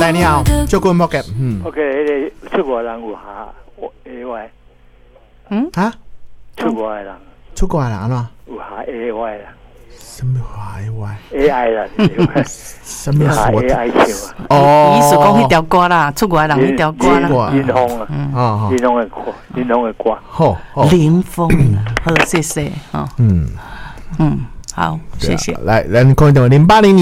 来你好，就滚莫给 OK，出国人有下 AI， 出国的人， 出国的人喏， 有下 AI 啦。 什么下 AI 啦， 什么下 AI 唱啊？ 哦，意思讲迄条歌啦，出国的人迄条歌啦， 林峰啊，林峰的歌， 好， 林峰，好，谢谢啊，好，谢谢。 来，咱看到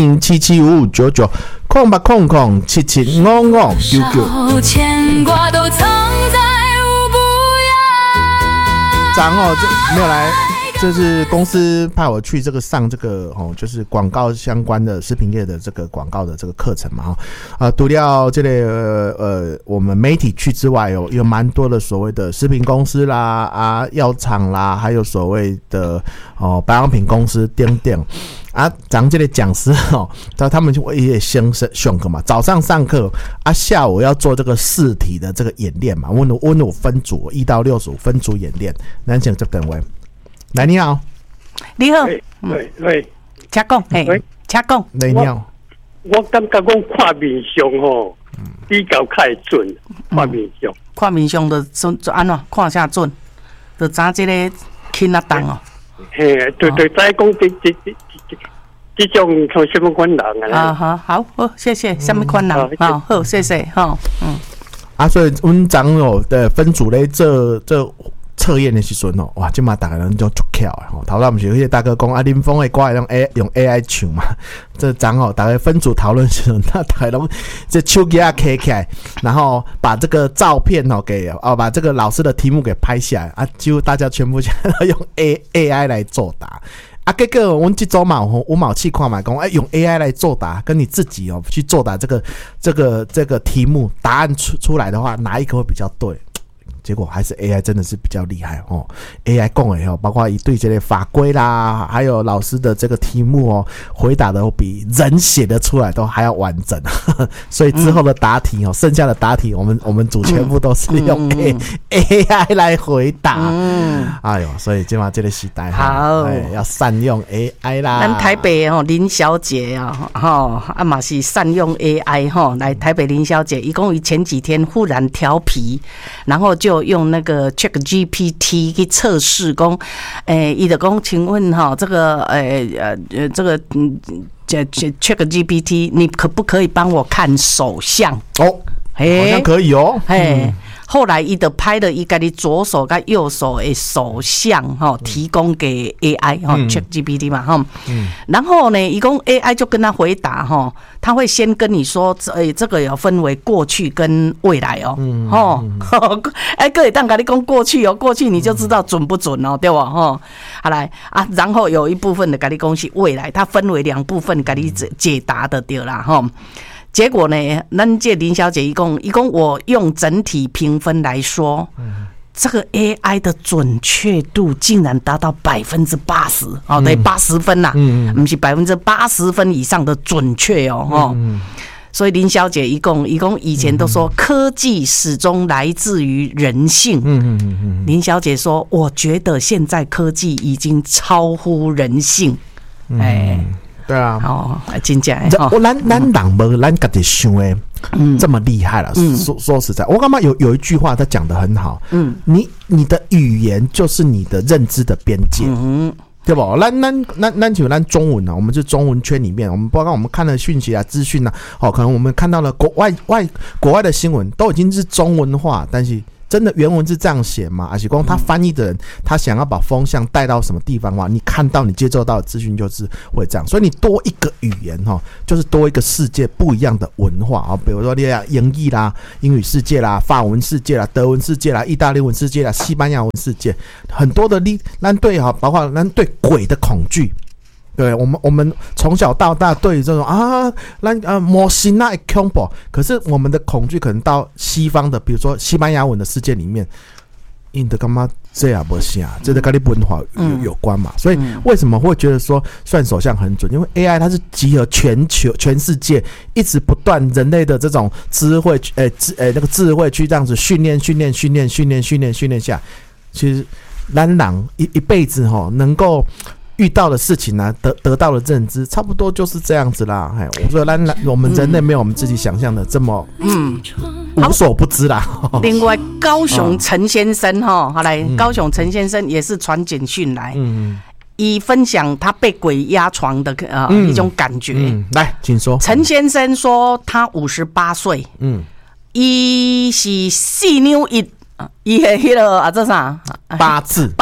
0800775599，0800775599。 牵挂都藏在无不要。 张这没有来。这是公司派我去这个上这个就是广告相关的食品业的这个广告的这个课程嘛除了这类我们媒体去之外有蛮多的所谓的食品公司啦药厂啦，还有所谓的保养品公司等等咱这类讲师他们就也先上课嘛，早上上课下午要做这个试题的这个演练嘛，我有分组1到6组分组演练，咱先这等位。来，你好， 你好， 喂， 请讲，请讲， 你好， 我感觉讲看面相比较较准， 看面相就安怎看啥准，就知这个轻啊重嘿，对，知讲这种像什么款人好，谢谢，什么款人好，谢谢所以阮昨的分组咧这测验的时阵哇，今嘛大家人就足巧头头不是有些大哥讲林峰的歌用 AI 唱嘛，这昨大家分组讨论时阵，大家拢这手机开起来，然后把这个照片给把这个老师的题目给拍下来几乎大家全部用 AI 来作答结果我们这周嘛五毛气看嘛讲用 AI 来作答，跟你自己去作答这个题目答案出来的话，哪一个会比较对？结果还是 AI 真的是比较厉害AI 讲的包括对这类法规啦，还有老师的这个题目回答的比人写的出来都还要完整所以之后的答题剩下的答题我们组全部都是用 AI 来回答哎呦，所以今晚这个时代好要善用 AI 啦。 咱台北林小姐嘛是善用 AI 来台北林小姐，一共于前几天忽然调皮，然后就用那个 ChatGPT 去测试讲他就讲请问这个这个ChatGPT 你可不可以帮我看手相好像可以后来他就拍了他的左手跟右手的手相提供给 AI ChatGPT 嘛然后呢他说 AI 就跟他回答他会先跟你说这个有分为过去跟未来可以当跟你说过去过去你就知道准不准对吧好来然后有一部分的跟你说是未来，它分为2部分跟你解答的对啦结果呢，咱这林小姐一共我用整体评分来说，这个 AI 的准确度竟然达到80%对，80分啦，不是80%分以上的准确所以林小姐一共以前都说科技始终来自于人性林小姐说我觉得现在科技已经超乎人性对啊真的咱人没咱自己想的这么厉害了说实在我感觉有一句话他讲得很好你的语言就是你的认知的边界对吧？咱就咱中文我们是中文圈里面，我们包括我们看的讯息资讯可能我们看到了国外的新闻都已经是中文化，但是真的原文是这样写吗？还是光他翻译的人他想要把风向带到什么地方的话，你看到你接受到的资讯就是会这样。所以你多一个语言就是多一个世界不一样的文化比如说你英语啦、英语世界啦、法文世界啦、德文世界啦、意大利文世界啦、西班牙文世界，很多的咱对包括咱对鬼的恐惧。对我们从小到大对于这种魔神那恐怖，可是我们的恐惧可能到西方的，比如说西班牙文的世界里面，你的干嘛这样不行啊？这个跟你文化有关嘛？所以为什么会觉得说算手相很准？因为 AI 它是集合全世界一直不断人类的这种智慧，那个智慧去这样子训练下，其实咱人一辈子能够遇到的事情呢，得到的认知，差不多就是这样子啦。我说我们人类没有我们自己想象的这么无所不知啦。 另外，高雄陈先生哈，好来，高雄陈先生也是传简讯来，以分享他被鬼压床的一种感觉。 来，请说。 陈先生说他58岁，伊是4妞1。伊的迄个这啥八字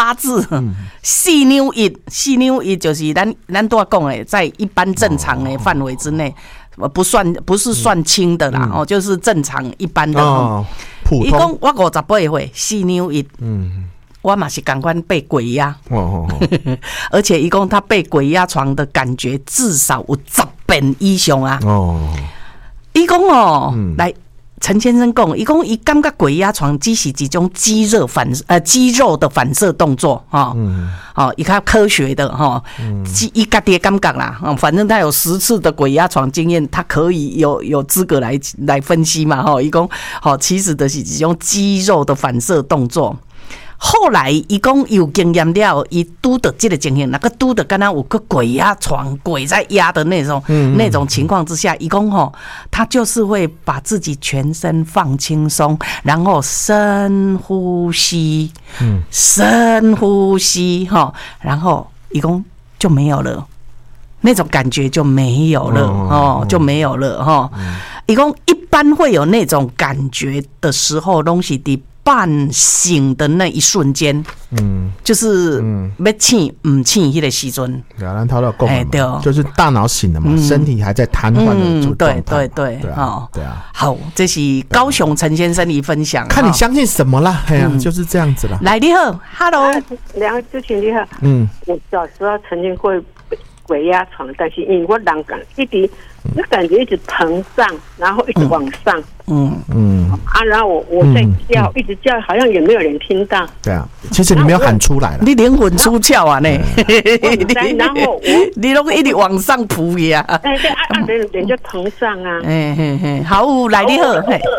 4妞1就是咱都讲的，在一般正常的范围之内，不是算轻的啦，就是正常一般的。 普通。 伊讲我58岁4妞1，我嘛是赶快被鬼压，而且伊讲他被鬼压床的感觉至少有10遍以上啊。伊讲来。陈先生讲，伊讲伊感觉鬼压床只是一种肌肉的反射动作伊较科学的伊家己的感觉啦反正他有10次的鬼压床经验，他可以有资格来分析嘛伊讲其实就是一种肌肉的反射动作。后来伊讲有经验了，伊拄到这个情形，那个拄到刚刚有个鬼压床，鬼在压的那种情况之下，伊讲他就是会把自己全身放轻松，然后深呼吸，深呼吸然后伊讲就没有了，那种感觉就没有了就没有了伊讲一般会有那种感觉的时候，东西的。半醒的那一瞬间，就是要醒不醒那个时阵， 咱头都讲了，就是大脑醒了嘛，身体还在瘫痪的状态。 对，对啊。好，这是高雄陈先生的分享， 看你相信什么啦，就是这样子啦。 来，你好 ，Hello， 梁志群你好，我小时候曾经会鬼压床，但是因为我人感就感觉一直膨胀，然后一直往上，然后我在叫，一直叫，好像也没有人听到。对啊，其实你没有喊出来了， 你灵魂出窍啊呢？ 然后你都一直往上扑呀， 人就膨胀啊。 好，来你好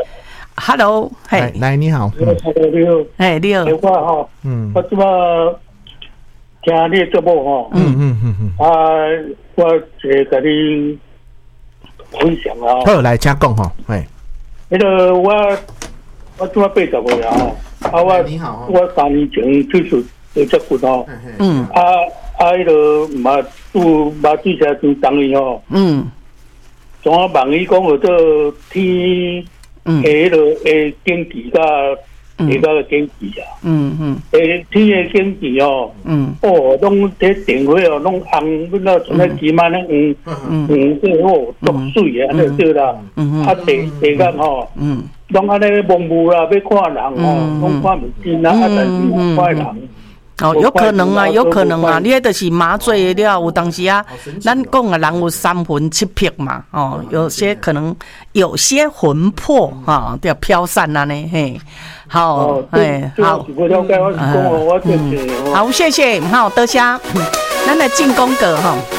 ，Hello， 来你好， 你好， 你好， 我这么听你节目我给你分享啊。 好，来请讲那个我这么80岁啊， 你好， 我3年前退休做这骨头，那个马对车真重要总要问伊讲这天下个天气甲下个天气啊，天的天气拢这电话拢红，那像那鸡妈那这毒水啊，那对啦，地下拢安尼蒙雾啦，要看人拢看唔见啦，但是有看人。 有可能啊，你迄就是麻醉了，有当时啊，咱讲的人有3魂7魄嘛，有些可能有些魂魄要飘散啊呢，嘿，好，好，好，谢谢，好，多谢，咱来进攻个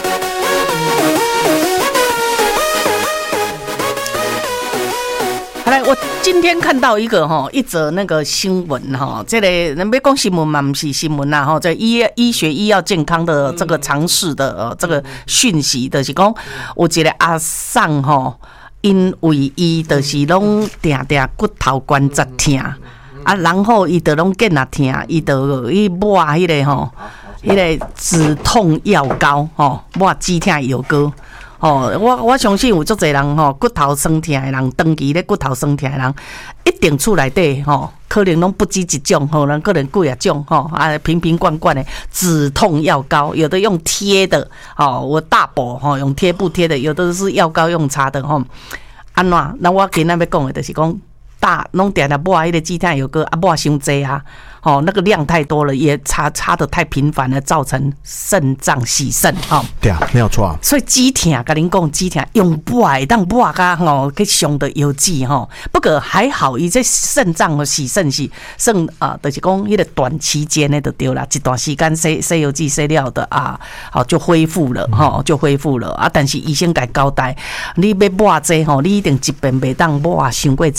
来，我今天看到一则那个新闻这个人别讲新闻嘛，不是新闻啦这医学医药健康的这个尝试的这个讯息，就是讲有一个阿桑因为伊就是拢定骨头关节痛然后伊就拢见啊痛，伊就去抹迄个止痛药膏抹止痛药膏。我相信有足侪人骨头酸痛的人，长期咧骨头酸痛的人，一定厝内底可能拢不止一种，可能几啊种瓶瓶罐罐的止痛药膏，有的用贴的我大补用贴布贴的，有的是药膏用擦的安怎？那我今仔要讲的就是讲拢定抹迄个止痛药膏抹伤济啊。那个量太多了，也擦得太频繁了，造成肾脏洗肾对啊，没有错啊。 所以止痛，跟您讲止痛用抹当抹甲去上的药剂不过还好，伊这肾脏洗肾是算就是讲迄个短期间的就对啦，一段时间洗药剂洗了的就恢复了就恢复了但是医生甲交代，你要抹这你一定一遍袂当抹伤过济，你大概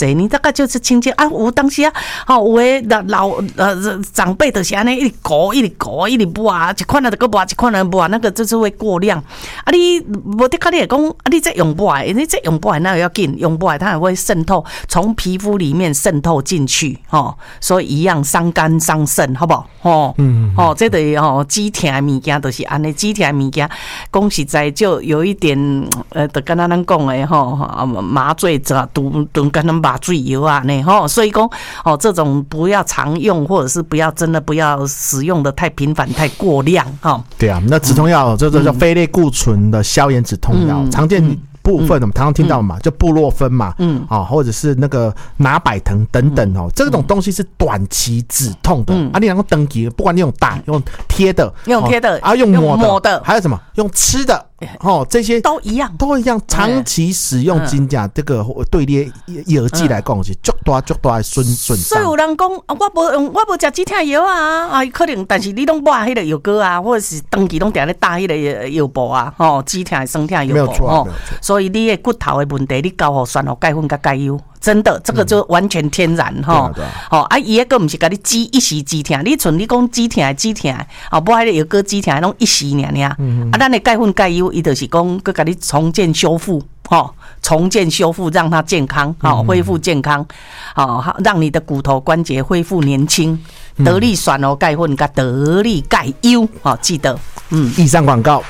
就是清洁啊。有当时啊，有诶老长辈就是安尼一直搞一直抹啊，一款啊就搁抹，一款啊抹，那个就是会过量。啊，你无得看你讲啊，你这用抹，你这用抹那要紧，用抹它还会渗透，从皮肤里面渗透进去，所以一样伤肝伤肾，好不好？这个止痛的物件都是安尼，止痛的物件，讲实在就有一点就跟咱讲的麻醉者炖跟咱麻醉药啊呢所以讲这种不要常用，或者是不要使用的太频繁、太过量对啊，那止痛药这叫非类固醇的消炎止痛药，常见部分我们常常听到嘛，就布洛芬嘛，或者是那个拿百疼等等这种东西是短期止痛的你能够登记，不管你用打、用贴的、用抹的，还有什么用吃的这些都一样， 长期使用真正这个对你药剂来讲是足大的损伤。 所以有人讲我无吃止痛药啊，可能但是你拢抹迄个药膏啊，或者是长期拢定咧打迄个药布啊，止痛、酸痛药布，没有错。所以你的骨头的问题，你交互酸钙粉甲钙油，真的这个就完全天然伊迄个毋是甲你止一时止痛，你像你讲止痛抹迄个药膏止痛拢一时尔咱的钙粉钙油伊就是讲佮甲你重建修复让它健康恢复健康让你的骨头关节恢复年轻。得力酸钙粉甲得力钙油记得以上广告